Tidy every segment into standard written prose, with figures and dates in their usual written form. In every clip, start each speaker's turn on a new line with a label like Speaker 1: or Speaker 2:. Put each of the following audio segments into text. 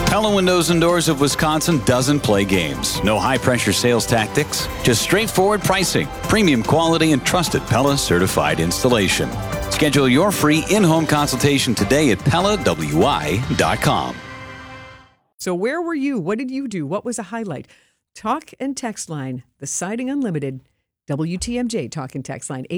Speaker 1: Pella Windows and Doors of Wisconsin doesn't play games. No high-pressure sales tactics, just straightforward pricing, premium quality, and trusted Pella certified installation. Schedule your free in-home consultation today at PellaWI.com.
Speaker 2: So where were you? What did you do? What was a highlight? Talk and text line, the Siding Unlimited, WTMJ talk and text line,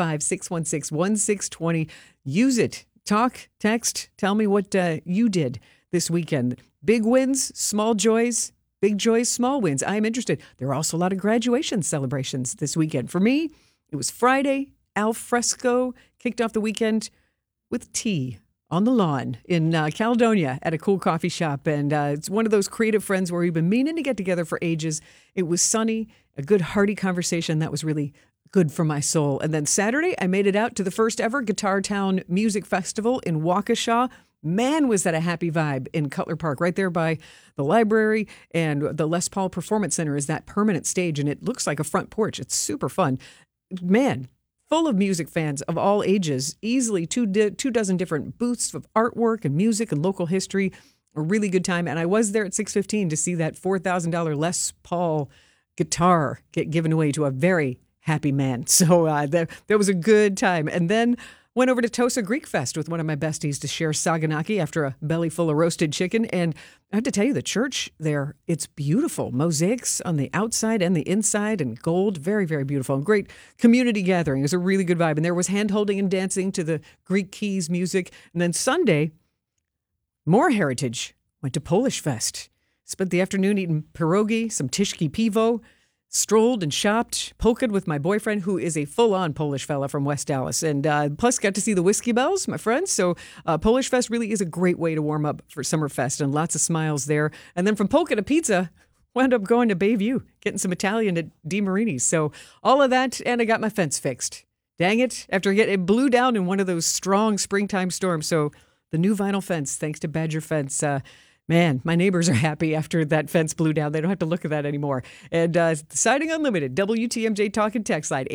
Speaker 2: 855-616-1620. Use it. Talk, text, tell me what you did this weekend. Big wins, small joys, big joys, small wins. I'm interested. There are also a lot of graduation celebrations this weekend. For me, it was Friday, al fresco, kicked off the weekend with tea on the lawn in Caledonia at a cool coffee shop. And it's one of those creative friends where we've been meaning to get together for ages. It was sunny, a good hearty conversation that was really good for my soul. And then Saturday, I made it out to the first ever Guitar Town Music Festival in Waukesha. Man, was that a happy vibe in Cutler Park, right there by the library, and the Les Paul Performance Center is that permanent stage, and it looks like a front porch. It's super fun. Man, full of music fans of all ages, easily two dozen different booths of artwork and music and local history. A really good time, and I was there at 6:15 to see that $4,000 Les Paul guitar get given away to a very happy man. So that was a good time. And then went over to Tosa Greek Fest with one of my besties to share Saganaki after a belly full of roasted chicken. And I have to tell you, the church there, it's beautiful. Mosaics on the outside and the inside and gold. Very, very beautiful. And great community gathering. It was a really good vibe. And there was hand-holding and dancing to the Greek Keys music. And then Sunday, more heritage. Went to Polish Fest. Spent the afternoon eating pierogi, some tishki pivo. Strolled and shopped, polka'd with my boyfriend, who is a full-on Polish fella from West Dallas. And plus got to see the Whiskey Bells, my friends. So Polish Fest really is a great way to warm up for Summerfest, and lots of smiles there. And then from polka to pizza, wound up going to Bayview, getting some Italian at DiMarini's. So all of that, and I got my fence fixed. Dang it, it blew down in one of those strong springtime storms. So the new vinyl fence, thanks to Badger Fence, man, my neighbors are happy after that fence blew down. They don't have to look at that anymore. And Siding Unlimited, WTMJ Talk and Text line,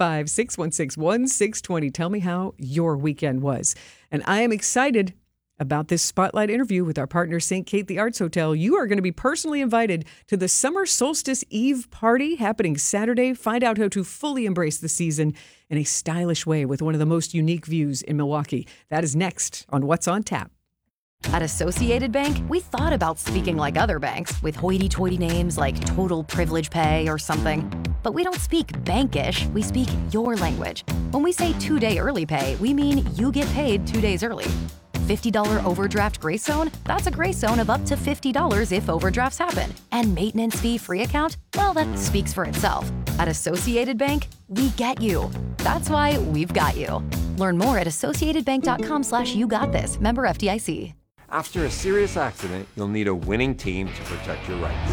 Speaker 2: 855-616-1620. Tell me how your weekend was. And I am excited about this spotlight interview with our partner, St. Kate the Arts Hotel. You are going to be personally invited to the Summer Solstice Eve party happening Saturday. Find out how to fully embrace the season in a stylish way with one of the most unique views in Milwaukee. That is next on What's on Tap.
Speaker 3: At Associated Bank, we thought about speaking like other banks with hoity-toity names like Total Privilege Pay or something. But we don't speak bankish, we speak your language. When we say 2-day early pay, we mean you get paid 2 days early. $50 overdraft grace zone? That's a grace zone of up to $50 if overdrafts happen. And maintenance fee-free account? Well, that speaks for itself. At Associated Bank, we get you. That's why we've got you. Learn more at associatedbank.com/YouGotThis. Member FDIC.
Speaker 4: After a serious accident, you'll need a winning team to protect your rights.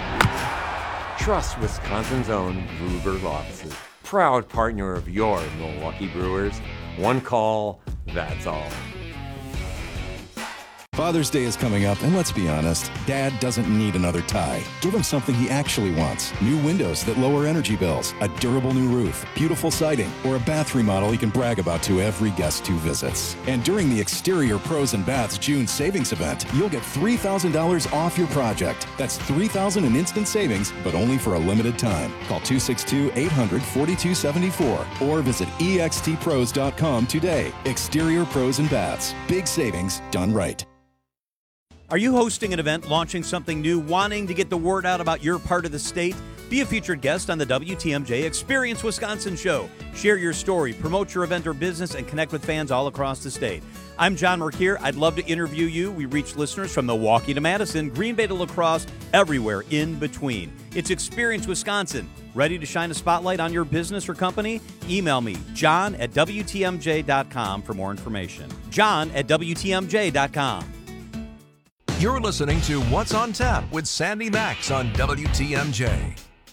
Speaker 4: Trust Wisconsin's own Ruger Law Offices, proud partner of your Milwaukee Brewers. One call, that's all.
Speaker 5: Father's Day is coming up, and let's be honest, Dad doesn't need another tie. Give him something he actually wants. New windows that lower energy bills, a durable new roof, beautiful siding, or a bath remodel he can brag about to every guest who visits. And during the Exterior Pros and Baths June savings event, you'll get $3,000 off your project. That's $3,000 in instant savings, but only for a limited time. Call 262-800-4274 or visit extpros.com today. Exterior Pros and Baths. Big savings done right.
Speaker 6: Are you hosting an event, launching something new, wanting to get the word out about your part of the state? Be a featured guest on the WTMJ Experience Wisconsin show. Share your story, promote your event or business, and connect with fans all across the state. I'm John Merkier. I'd love to interview you. We reach listeners from Milwaukee to Madison, Green Bay to La Crosse, everywhere in between. It's Experience Wisconsin. Ready to shine a spotlight on your business or company? Email me, john@WTMJ.com for more information. john@WTMJ.com.
Speaker 7: You're listening to What's on Tap with Sandy Max on WTMJ.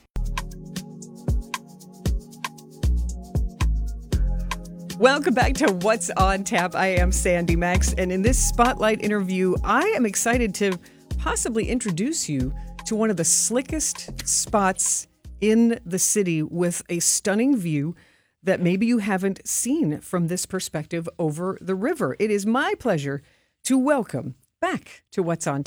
Speaker 2: Welcome back to What's on Tap. I am Sandy Max, and in this spotlight interview, I am excited to possibly introduce you to one of the slickest spots in the city with a stunning view that maybe you haven't seen from this perspective over the river. It is my pleasure to welcome back to What's on Tap